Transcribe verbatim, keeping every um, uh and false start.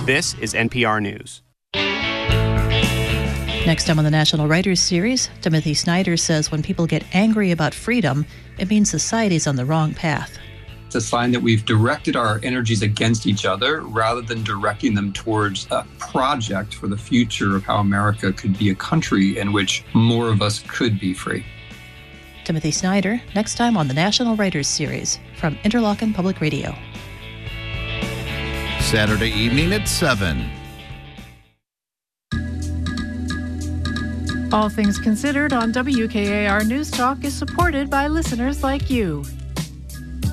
This is N P R News. Next time on the National Writers Series, Timothy Snyder says when people get angry about freedom, it means society's on the wrong path. It's a sign that we've directed our energies against each other rather than directing them towards a project for the future of how America could be a country in which more of us could be free. Timothy Snyder, next time on the National Writers Series from Interlochen Public Radio. Saturday evening at seven. All Things Considered on W K A R News Talk is supported by listeners like you.